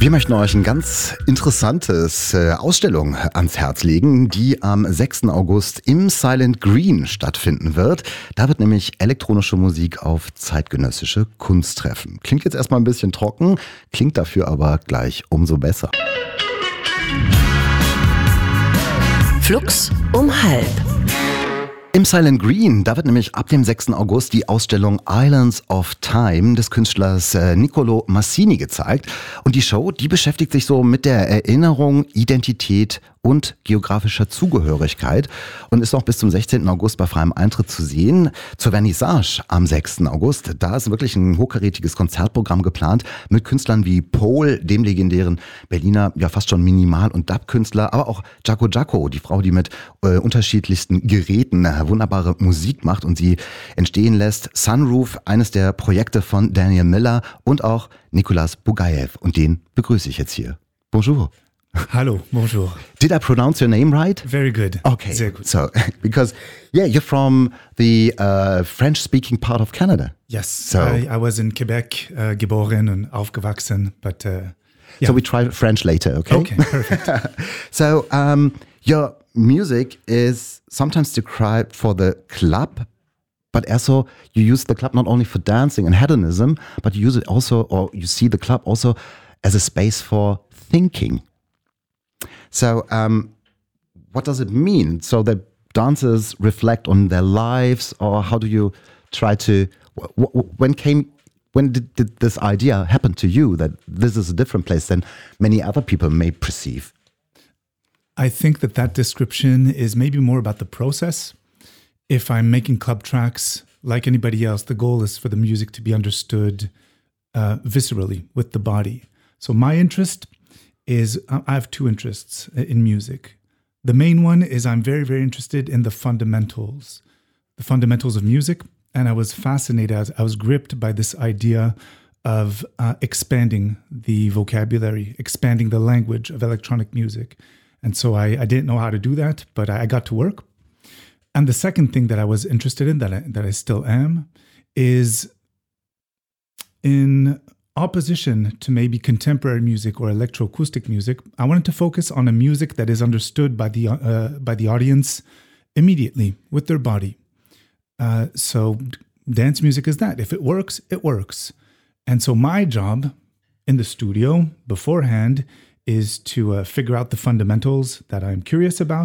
Wir möchten euch ein ganz interessantes Ausstellung ans Herz legen, die am 6. August im Silent Green stattfinden wird. Da wird nämlich elektronische Musik auf zeitgenössische Kunst treffen. Klingt jetzt erstmal ein bisschen trocken, klingt dafür aber gleich umso besser. Flux um halb. Im Silent Green, da wird nämlich ab dem 6. August die Ausstellung Islands of Time des Künstlers Niccolo Massini gezeigt. Und die Show, die beschäftigt sich so mit der Erinnerung, Identität und geografischer Zugehörigkeit und ist noch bis zum 16. August bei freiem Eintritt zu sehen. Zur Vernissage am 6. August, da ist wirklich ein hochkarätiges Konzertprogramm geplant mit Künstlern wie Pol, dem legendären Berliner, ja fast schon Minimal- und Dub-Künstler, aber auch Jaco Jaco, die Frau, die mit unterschiedlichsten Geräten wunderbare Musik macht und sie entstehen lässt. Sunroof, eines der Projekte von Daniel Miller und auch Nicolas Bugaev. Und den begrüße ich jetzt hier. Bonjour. Hello, bonjour. Did I pronounce your name right? Very good. Okay. Sehr gut. So, because, yeah, you're from the French-speaking part of Canada. Yes, So, I was in Quebec, geboren und aufgewachsen, but yeah. so we try French later, okay? Okay, perfect. So, your music is sometimes described for the club, but also you use the club not only for dancing and hedonism, but you use it also, or you see the club also as a space for thinking. So, what does it mean? So the dancers reflect on their lives, or how do you try to? When did this idea happen to you that this is a different place than many other people may perceive? I think that description is maybe more about the process. If I'm making club tracks, like anybody else, the goal is for the music to be understood viscerally with the body. So my interest is, I have two interests in music. The main one is I'm very, very interested in the fundamentals of music. And I was fascinated, I was gripped by this idea of expanding the vocabulary, expanding the language of electronic music. And so I didn't know how to do that, but I got to work. And the second thing that I was interested in, that I still am, is in opposition to maybe contemporary music or electroacoustic music, I wanted to focus on a music that is understood by the audience immediately with their body. So dance music is that. If it works, it works. And so my job in the studio beforehand is to figure out the fundamentals that I'm curious about